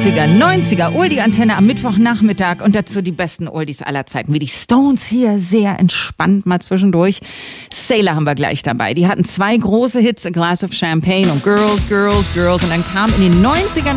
80er, 90er, Oldie-Antenne am Mittwochnachmittag und dazu die besten Oldies aller Zeiten, wie die Stones hier, sehr entspannt mal zwischendurch. Sailor haben wir gleich dabei. Die hatten 2 große Hits, A Glass of Champagne und Girls, Girls, Girls, und dann kam in den 90ern